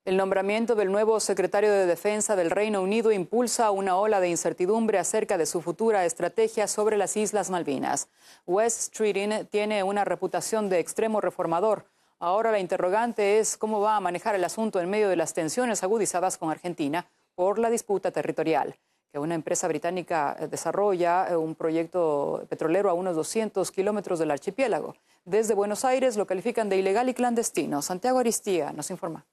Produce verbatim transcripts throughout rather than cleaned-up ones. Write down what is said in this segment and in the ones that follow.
El nombramiento del nuevo secretario de Defensa del Reino Unido impulsa una ola de incertidumbre acerca de su futura estrategia sobre las Islas Malvinas. Wes Streeting tiene una reputación de extremo reformador. Ahora la interrogante es cómo va a manejar el asunto en medio de las tensiones agudizadas con Argentina por la disputa territorial. Que una empresa británica desarrolla un proyecto petrolero a unos doscientos kilómetros del archipiélago. Desde Buenos Aires lo califican de ilegal y clandestino. Santiago Aristía nos informa.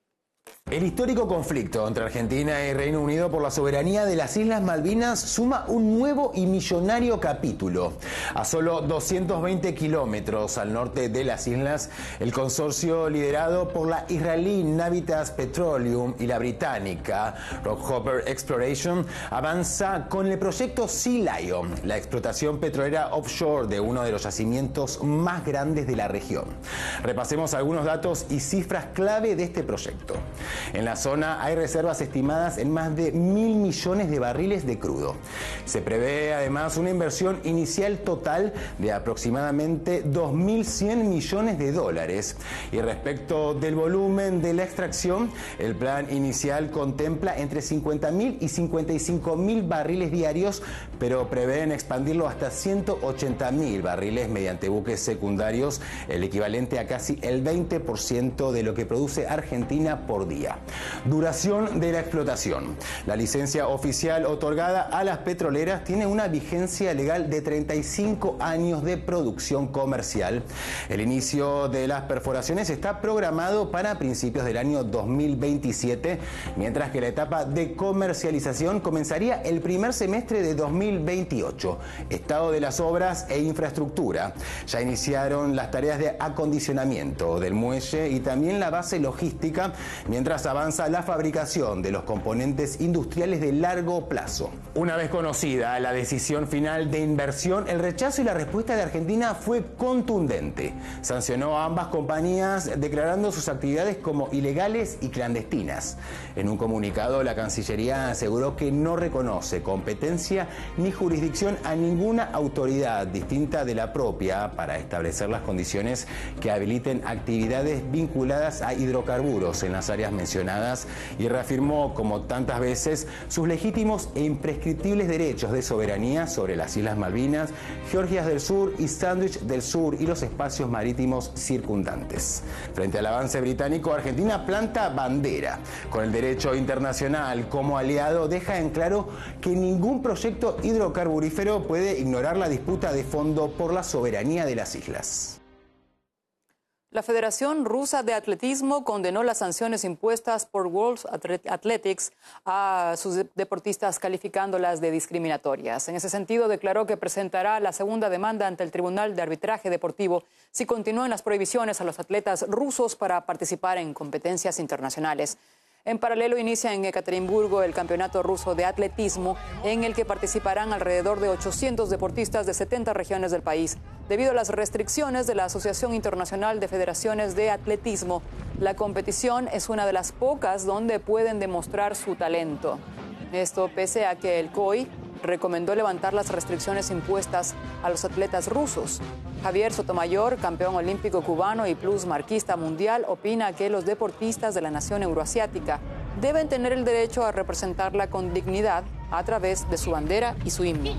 El histórico conflicto entre Argentina y Reino Unido por la soberanía de las Islas Malvinas suma un nuevo y millonario capítulo. A solo doscientos veinte kilómetros al norte de las islas, el consorcio liderado por la israelí Navitas Petroleum y la británica Rockhopper Exploration avanza con el proyecto Sea Lion, la explotación petrolera offshore de uno de los yacimientos más grandes de la región. Repasemos algunos datos y cifras clave de este proyecto. En la zona hay reservas estimadas en más de mil millones de barriles de crudo. Se prevé además una inversión inicial total de aproximadamente dos mil cien millones de dólares. Y respecto del volumen de la extracción, el plan inicial contempla entre cincuenta mil y cincuenta y cinco mil barriles diarios, pero prevén expandirlo hasta ciento ochenta mil barriles mediante buques secundarios, el equivalente a casi el veinte por ciento de lo que produce Argentina por día. Duración de la explotación. La licencia oficial otorgada a las petroleras tiene una vigencia legal de treinta y cinco años de producción comercial. El inicio de las perforaciones está programado para principios del año dos mil veintisiete, mientras que la etapa de comercialización comenzaría el primer semestre de dos mil veintiocho. Estado de las obras e infraestructura. Ya iniciaron las tareas de acondicionamiento del muelle y también la base logística, mientras avanza la fabricación de los componentes industriales de largo plazo. Una vez conocida la decisión final de inversión, el rechazo y la respuesta de Argentina fue contundente. Sancionó a ambas compañías declarando sus actividades como ilegales y clandestinas. En un comunicado, la Cancillería aseguró que no reconoce competencia ni jurisdicción a ninguna autoridad distinta de la propia para establecer las condiciones que habiliten actividades vinculadas a hidrocarburos en las áreas mencionadas y reafirmó, como tantas veces, sus legítimos e imprescriptibles derechos de soberanía sobre las Islas Malvinas, Georgias del Sur y Sandwich del Sur y los espacios marítimos circundantes. Frente al avance británico, Argentina planta bandera. Con el derecho internacional como aliado, deja en claro que ningún proyecto hidrocarburífero puede ignorar la disputa de fondo por la soberanía de las islas. La Federación Rusa de Atletismo condenó las sanciones impuestas por World Athletics a sus deportistas, calificándolas de discriminatorias. En ese sentido, declaró que presentará la segunda demanda ante el Tribunal de Arbitraje Deportivo si continúan las prohibiciones a los atletas rusos para participar en competencias internacionales. En paralelo, inicia en Ekaterimburgo el Campeonato Ruso de Atletismo, en el que participarán alrededor de ochocientos deportistas de setenta regiones del país. Debido a las restricciones de la Asociación Internacional de Federaciones de Atletismo, la competición es una de las pocas donde pueden demostrar su talento. Esto pese a que el C O I recomendó levantar las restricciones impuestas a los atletas rusos. Javier Sotomayor, campeón olímpico cubano y plus marquista mundial, opina que los deportistas de la nación euroasiática deben tener el derecho a representarla con dignidad a través de su bandera y su himno.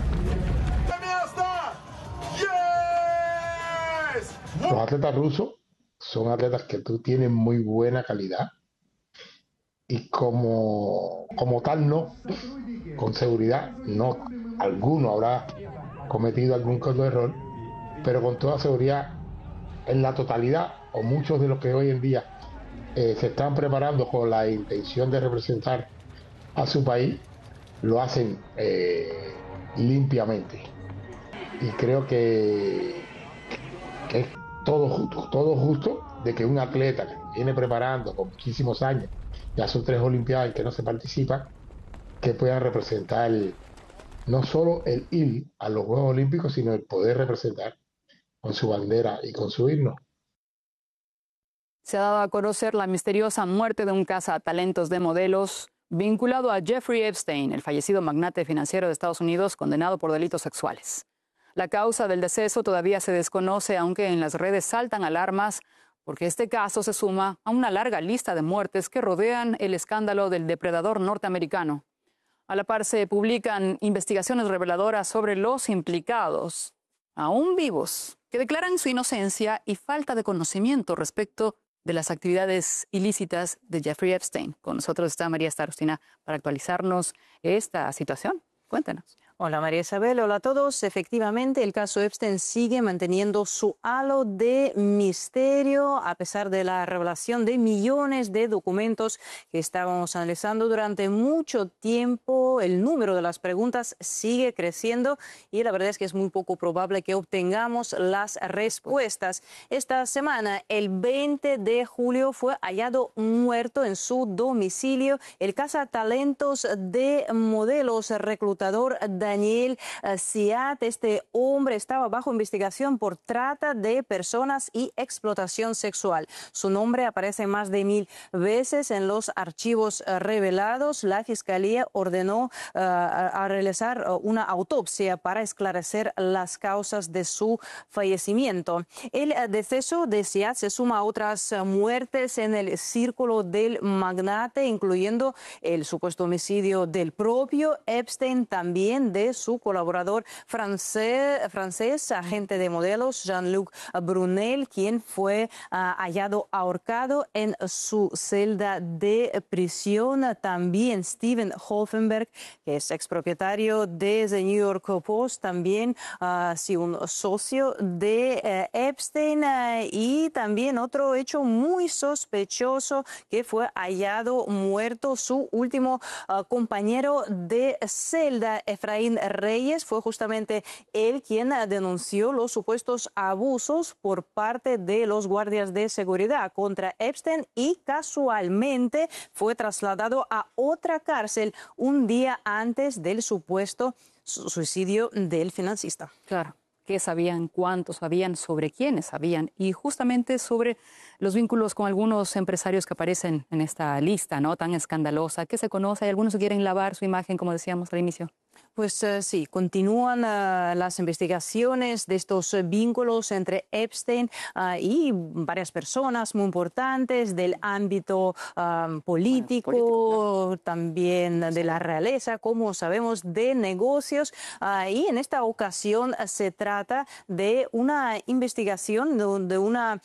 Los atletas rusos son atletas que tú tienes muy buena calidad y como, como tal no, con seguridad no, alguno habrá cometido algún que otro error, pero con toda seguridad en la totalidad o muchos de los que hoy en día eh, se están preparando con la intención de representar a su país lo hacen eh, limpiamente y creo que, que es todo justo, todo justo de que un atleta que viene preparando con muchísimos años, ya son tres olimpiadas en que no se participa, que puedan representar el, no solo el ir a los Juegos Olímpicos, sino el poder representar con su bandera y con su himno. Se ha dado a conocer la misteriosa muerte de un cazatalentos de modelos vinculado a Jeffrey Epstein, el fallecido magnate financiero de Estados Unidos condenado por delitos sexuales. La causa del deceso todavía se desconoce, aunque en las redes saltan alarmas porque este caso se suma a una larga lista de muertes que rodean el escándalo del depredador norteamericano. A la par se publican investigaciones reveladoras sobre los implicados, aún vivos, que declaran su inocencia y falta de conocimiento respecto de las actividades ilícitas de Jeffrey Epstein. Con nosotros está María Starostina para actualizarnos esta situación. Cuéntanos. Hola María Isabel, hola a todos. Efectivamente, el caso Epstein sigue manteniendo su halo de misterio a pesar de la revelación de millones de documentos que estábamos analizando durante mucho tiempo. El número de las preguntas sigue creciendo y la verdad es que es muy poco probable que obtengamos las respuestas. Esta semana, el veinte de julio, fue hallado muerto en su domicilio el cazatalentos de modelos reclutador Daniel Siat. Este hombre estaba bajo investigación por trata de personas y explotación sexual. Su nombre aparece más de mil veces en los archivos revelados. La Fiscalía ordenó uh, a realizar una autopsia para esclarecer las causas de su fallecimiento. El deceso de Siat se suma a otras muertes en el círculo del magnate, incluyendo el supuesto homicidio del propio Epstein, también de su colaborador francés, francés agente de modelos, Jean-Luc Brunel, quien fue uh, hallado ahorcado en su celda de prisión. También Steven Hoffenberg, que es expropietario de The New York Post, también uh, sí, un socio de uh, Epstein, uh, y también otro hecho muy sospechoso, que fue hallado muerto su último uh, compañero de celda, Efraín Reyes. Fue justamente él quien denunció los supuestos abusos por parte de los guardias de seguridad contra Epstein y casualmente fue trasladado a otra cárcel un día antes del supuesto suicidio del financista. Claro. ¿Qué sabían? ¿Cuánto sabían? ¿Sobre quiénes sabían? Y justamente sobre los vínculos con algunos empresarios que aparecen en esta lista, ¿no?, tan escandalosa. ¿Qué se conoce? ¿Hay algunos que quieren lavar su imagen, como decíamos al inicio? Pues uh, sí, continúan uh, las investigaciones de estos uh, vínculos entre Epstein uh, y varias personas muy importantes del ámbito um, político, bueno, político claro. También de la realeza, como sabemos, de negocios. Uh, y en esta ocasión uh, se trata de una investigación, de, de una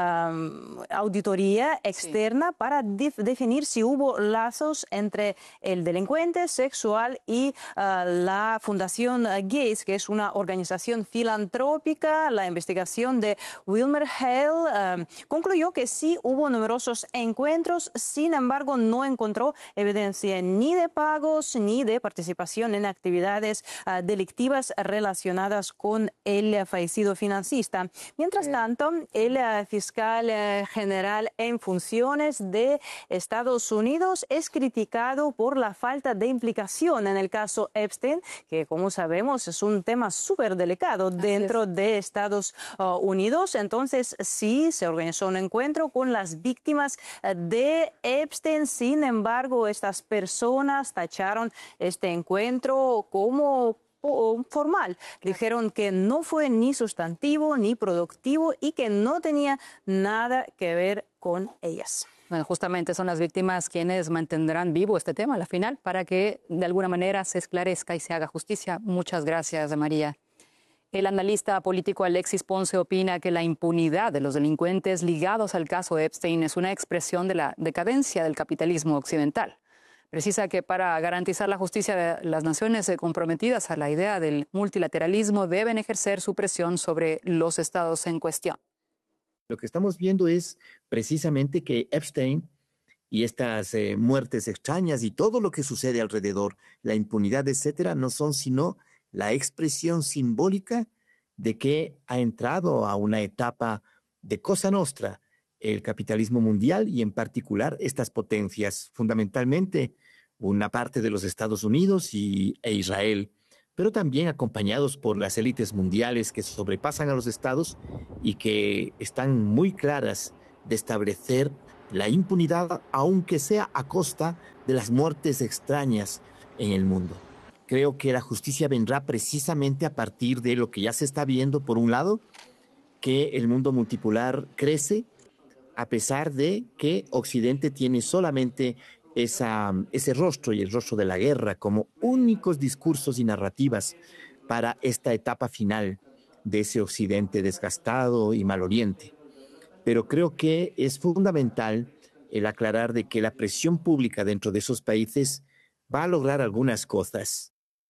uh, auditoría externa sí. para def definir si hubo lazos entre el delincuente sexual y uh, la Fundación Gates, que es una organización filantrópica. La investigación de Wilmer Hale um, concluyó que sí hubo numerosos encuentros, sin embargo no encontró evidencia ni de pagos ni de participación en actividades uh, delictivas relacionadas con el fallecido financista. Mientras tanto, el uh, fiscal uh, general en funciones de Estados Unidos es criticado por la falta de implicación en el caso Epstein, que como sabemos es un tema súper delicado dentro de Estados uh, Unidos. Entonces sí se organizó un encuentro con las víctimas uh, de Epstein. Sin embargo, estas personas tacharon este encuentro como formal. Dijeron que no fue ni sustantivo ni productivo y que no tenía nada que ver con ellas. Bueno, justamente son las víctimas quienes mantendrán vivo este tema a la final para que de alguna manera se esclarezca y se haga justicia. Muchas gracias, María. El analista político Alexis Ponce opina que la impunidad de los delincuentes ligados al caso Epstein es una expresión de la decadencia del capitalismo occidental. Precisa que para garantizar la justicia de las naciones comprometidas a la idea del multilateralismo deben ejercer su presión sobre los estados en cuestión. Lo que estamos viendo es precisamente que Epstein y estas eh, muertes extrañas y todo lo que sucede alrededor, la impunidad, etcétera, no son sino la expresión simbólica de que ha entrado a una etapa de Cosa Nostra el capitalismo mundial y en particular estas potencias, fundamentalmente una parte de los Estados Unidos y, e Israel, pero también acompañados por las élites mundiales que sobrepasan a los estados y que están muy claras de establecer la impunidad, aunque sea a costa de las muertes extrañas en el mundo. Creo que la justicia vendrá precisamente a partir de lo que ya se está viendo, por un lado, que el mundo multipolar crece, a pesar de que Occidente tiene solamente esa, ese rostro y el rostro de la guerra como únicos discursos y narrativas para esta etapa final de ese Occidente desgastado y maloliente. Pero creo que es fundamental el aclarar de que la presión pública dentro de esos países va a lograr algunas cosas.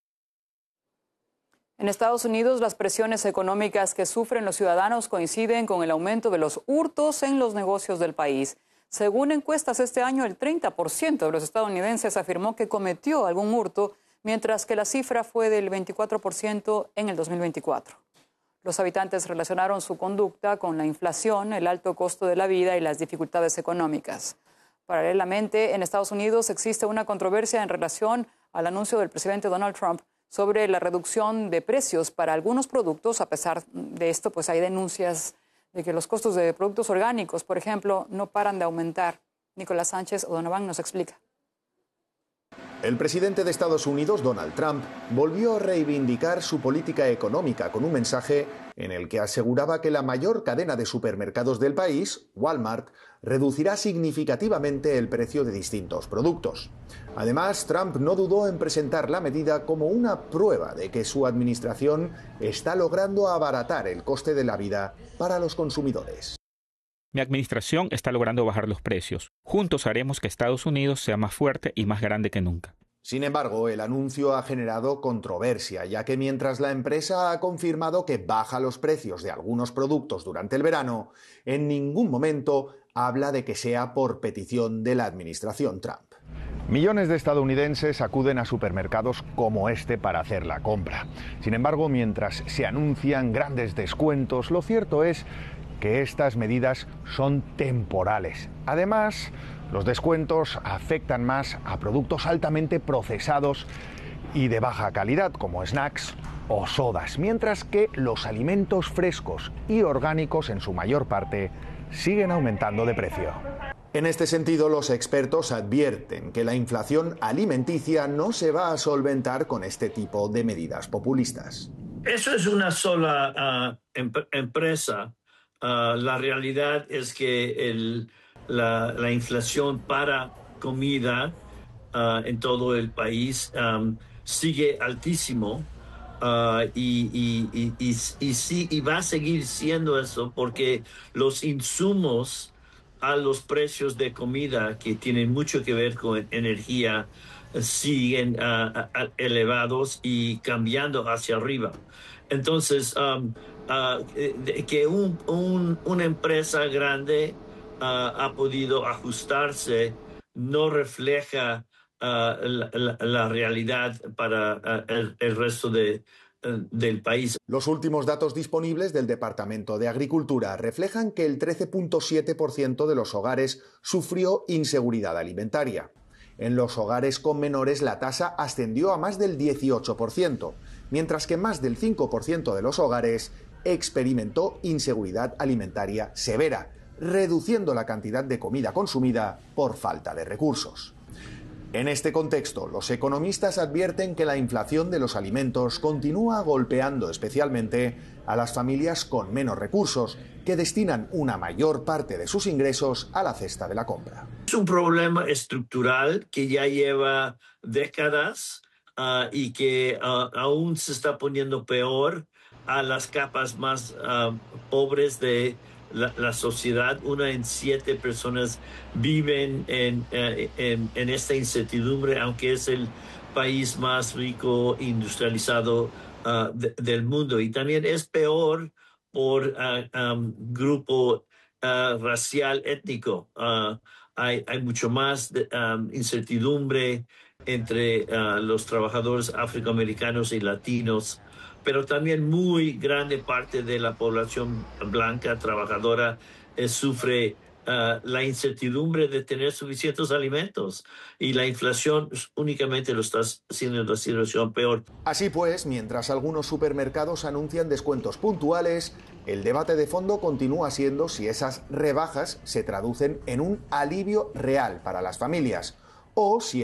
En Estados Unidos, las presiones económicas que sufren los ciudadanos coinciden con el aumento de los hurtos en los negocios del país. Según encuestas este año, el treinta por ciento de los estadounidenses afirmó que cometió algún hurto, mientras que la cifra fue del veinticuatro por ciento en el dos mil veinticuatro. Los habitantes relacionaron su conducta con la inflación, el alto costo de la vida y las dificultades económicas. Paralelamente, en Estados Unidos existe una controversia en relación al anuncio del presidente Donald Trump sobre la reducción de precios para algunos productos. A pesar de esto, pues hay denuncias de que los costos de productos orgánicos, por ejemplo, no paran de aumentar. Nicolás Sánchez O'Donovan nos explica. El presidente de Estados Unidos, Donald Trump, volvió a reivindicar su política económica con un mensaje en el que aseguraba que la mayor cadena de supermercados del país, Walmart, reducirá significativamente el precio de distintos productos. Además, Trump no dudó en presentar la medida como una prueba de que su administración está logrando abaratar el coste de la vida para los consumidores. Mi administración está logrando bajar los precios. Juntos haremos que Estados Unidos sea más fuerte y más grande que nunca. Sin embargo, el anuncio ha generado controversia, ya que mientras la empresa ha confirmado que baja los precios de algunos productos durante el verano, en ningún momento habla de que sea por petición de la administración Trump. Millones de estadounidenses acuden a supermercados como este para hacer la compra. Sin embargo, mientras se anuncian grandes descuentos, lo cierto es que estas medidas son temporales. Además, los descuentos afectan más a productos altamente procesados y de baja calidad, como snacks o sodas, mientras que los alimentos frescos y orgánicos, en su mayor parte, siguen aumentando de precio. En este sentido, los expertos advierten que la inflación alimenticia no se va a solventar con este tipo de medidas populistas. Eso es una sola uh, em empresa. Uh, la realidad es que el, la, la inflación para comida uh, en todo el país um, sigue altísimo uh, y, y, y, y, y, sí, y va a seguir siendo eso porque los insumos a los precios de comida que tienen mucho que ver con energía siguen uh, elevados y cambiando hacia arriba. Entonces, um, Uh, que un, un, una empresa grande uh, ha podido ajustarse no refleja uh, la, la, la realidad para uh, el, el resto de, uh, del país. Los últimos datos disponibles del Departamento de Agricultura reflejan que el trece punto siete por ciento de los hogares sufrió inseguridad alimentaria. En los hogares con menores la tasa ascendió a más del dieciocho por ciento, mientras que más del cinco por ciento de los hogares experimentó inseguridad alimentaria severa, reduciendo la cantidad de comida consumida por falta de recursos. En este contexto, los economistas advierten que la inflación de los alimentos continúa golpeando especialmente a las familias con menos recursos, que destinan una mayor parte de sus ingresos a la cesta de la compra. Es un problema estructural que ya lleva décadas uh, y que uh, aún se está poniendo peor a las capas más uh, pobres de la, la sociedad. Una en siete personas viven en, uh, en, en esta incertidumbre, aunque es el país más rico industrializado uh, de, del mundo. Y también es peor por uh, um, grupo uh, racial étnico. Uh, hay, hay mucho más de, um, incertidumbre entre uh, los trabajadores afroamericanos y latinos, pero también muy grande parte de la población blanca trabajadora eh, sufre uh, la incertidumbre de tener suficientes alimentos, y la inflación únicamente lo está haciendo la situación peor. Así pues, mientras algunos supermercados anuncian descuentos puntuales, el debate de fondo continúa siendo si esas rebajas se traducen en un alivio real para las familias o si